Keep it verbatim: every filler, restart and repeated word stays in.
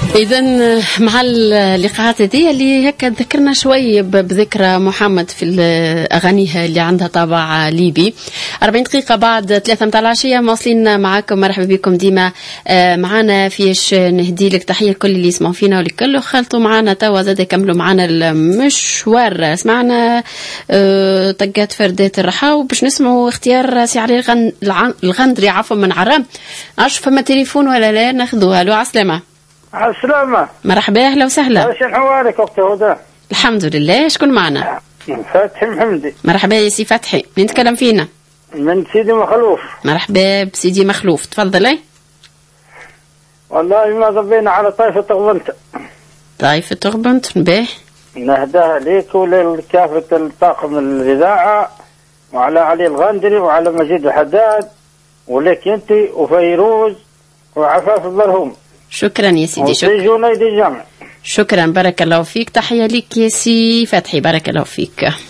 إذا مع اللقاءات هذه اللي هكا ذكرنا شوي بذكرى محمد في أغانيه اللي عندها طابع ليبي. أربعين دقيقة بعد ثلاثة متاع العشية مواصلين معاكم. مرحبا بكم ديما معنا فيش نهدي لك تحية كل اللي يسمعوا فينا والكل خلطوا معنا توا زاد يكملوا معنا المشوار. سمعنا طقات فردات الرحى وباش نسمعوا اختيار سي علي الغندري عفوا من عرام. عارف فما تليفون ولا لا ناخذوها؟ له عسلامة. السلامة. مرحبا اهلا وسهلا. شنو حوالك اختي هدى؟ الحمد لله. شكون معنا؟ فتحي محمدي. مرحبا يا سي فتحي. مين نتكلم فينا؟ من سيدي مخلوف. مرحبا بسيدي مخلوف تفضلي. والله ما ضبينا على طائفة غبنت. طائفة غبنت به. نهداها ليك ولكافة الطاقم الإذاعة وعلى علي الغندري وعلى مجيد الحداد ولك انت وفيروز وعفاف البرهوم. شكرا يا سيدي. شكرا. شكرا شكرا بارك الله فيك. تحية لك يا سي فتحي بارك الله فيك.